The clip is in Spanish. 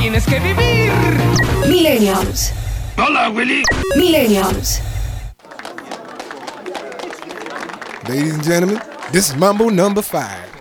tienes que vivir. Millennials. Hola, Willy. Millennials. Ladies and gentlemen, this is Mambo number 5.